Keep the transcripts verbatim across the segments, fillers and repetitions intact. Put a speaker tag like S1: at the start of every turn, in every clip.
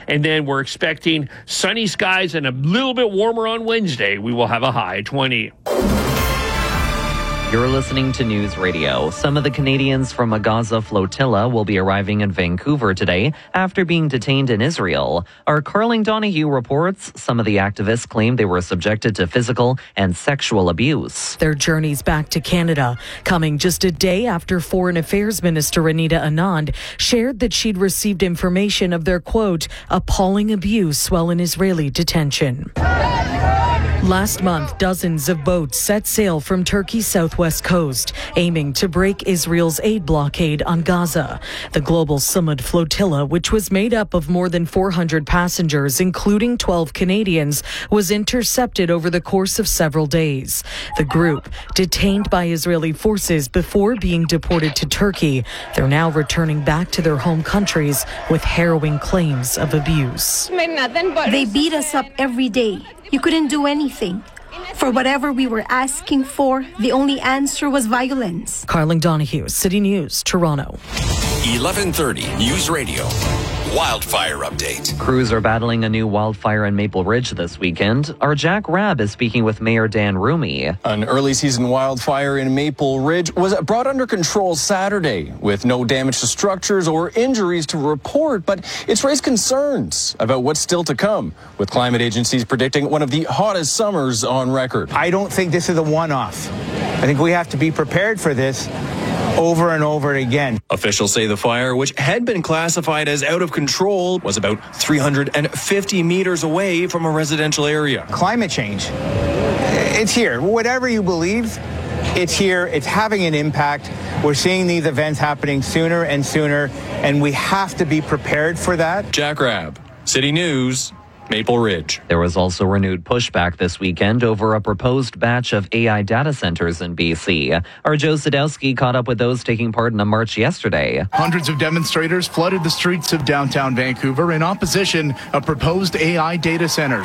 S1: And then we're expecting sunny skies and a little bit warmer on Wednesday. We will have a high twenty.
S2: You're listening to News Radio. Some of the Canadians from a Gaza flotilla will be arriving in Vancouver today after being detained in Israel. Our Carling Donahue reports some of the activists claim they were subjected to physical and sexual abuse.
S3: Their journeys back to Canada coming just a day after Foreign Affairs Minister Anita Anand shared that she'd received information of their, quote, appalling abuse while in Israeli detention. Last month, dozens of boats set sail from Turkey's southwest coast, aiming to break Israel's aid blockade on Gaza. The Global Summit Flotilla, which was made up of more than four hundred passengers, including twelve Canadians, was intercepted over the course of several days. The group, detained by Israeli forces before being deported to Turkey, they're now returning back to their home countries with harrowing claims of abuse.
S4: They beat us up every day. You couldn't do anything. For whatever we were asking for, the only answer was violence.
S3: Carling Donahue, City News, Toronto.
S5: eleven thirty News Radio. Wildfire update.
S2: Crews are battling a new wildfire in Maple Ridge this weekend. Our Jack Rabb is speaking with Mayor Dan Rumi.
S6: An early season wildfire in Maple Ridge was brought under control Saturday with no damage to structures or injuries to report, but it's raised concerns about what's still to come, with climate agencies predicting one of the hottest summers on record.
S7: I don't think this is a one-off. I think we have to be prepared for this over and over again.
S6: Officials say the fire, which had been classified as out of control, was about three hundred fifty meters away from a residential area.
S7: Climate change, it's here. Whatever you believe, it's here. It's having an impact. We're seeing these events happening sooner and sooner, and we have to be prepared for that.
S6: Jack Rabb, City News, Maple Ridge.
S2: There was also renewed pushback this weekend over a proposed batch of A I data centers in B C. Our Joe Sadowski caught up with those taking part in a march yesterday.
S8: Hundreds of demonstrators flooded the streets of downtown Vancouver in opposition of proposed A I data centers.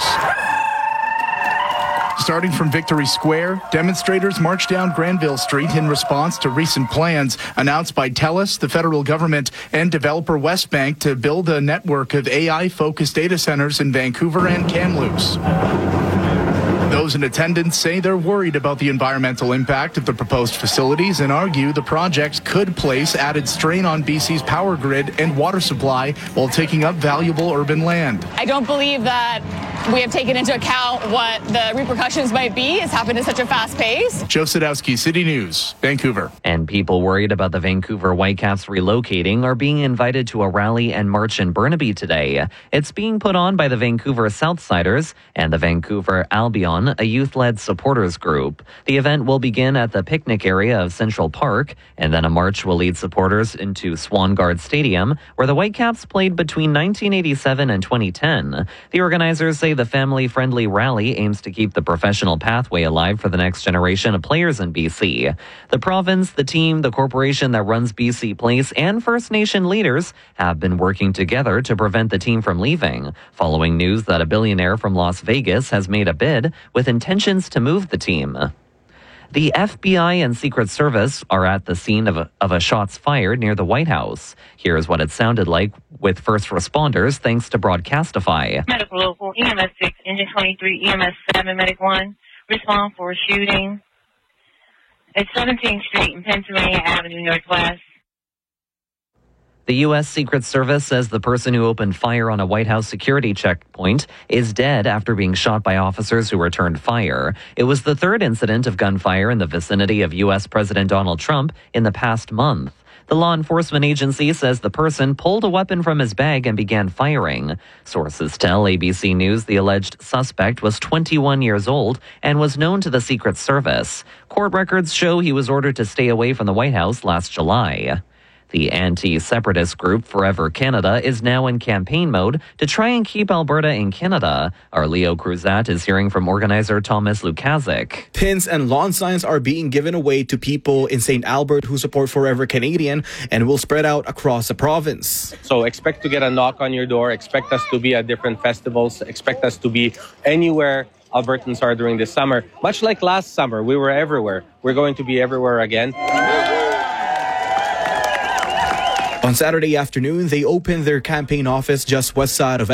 S8: Starting from Victory Square, demonstrators marched down Granville Street in response to recent plans announced by TELUS, the federal government, and developer Westbank to build a network of A I-focused data centers in Vancouver and Kamloops. Those in attendance say they're worried about the environmental impact of the proposed facilities and argue the projects could place added strain on B C's power grid and water supply while taking up valuable urban land.
S9: I don't believe that we have taken into account what the repercussions might be. It's happened at such a fast pace.
S8: Joe Sadowski, City News, Vancouver.
S2: And people worried about the Vancouver Whitecaps relocating are being invited to a rally and march in Burnaby today. It's being put on by the Vancouver Southsiders and the Vancouver Albion, a youth-led supporters group. The event will begin at the picnic area of Central Park, and then a march will lead supporters into Swangard Stadium, where the Whitecaps played between nineteen eighty-seven and twenty ten. The organizers say the family-friendly rally aims to keep the professional pathway alive for the next generation of players in B C. The province, the team, the corporation that runs B C Place, and First Nation leaders have been working together to prevent the team from leaving, following news that a billionaire from Las Vegas has made a bid with intentions to move the team. The F B I and Secret Service are at the scene of a, of a shots fired near the White House. Here's what it sounded like with first responders thanks to Broadcastify.
S10: Medical Local, E M S six, Engine twenty-three, E M S seven, Medic one, respond for a shooting at seventeenth Street and Pennsylvania Avenue Northwest.
S2: The U S. Secret Service says the person who opened fire on a White House security checkpoint is dead after being shot by officers who returned fire. It was the third incident of gunfire in the vicinity of U S. President Donald Trump in the past month. The law enforcement agency says the person pulled a weapon from his bag and began firing. Sources tell A B C News the alleged suspect was twenty-one years old and was known to the Secret Service. Court records show he was ordered to stay away from the White House last July. The anti-separatist group Forever Canada is now in campaign mode to try and keep Alberta in Canada. Our Leo Cruzat is hearing from organizer Thomas Lukazik.
S11: Pins and lawn signs are being given away to people in Saint Albert who support Forever Canadian and will spread out across the province.
S12: So expect to get a knock on your door. Expect us to be at different festivals. Expect us to be anywhere Albertans are during this summer. Much like last summer, we were everywhere. We're going to be everywhere again.
S11: On Saturday afternoon, they opened their campaign office just west side of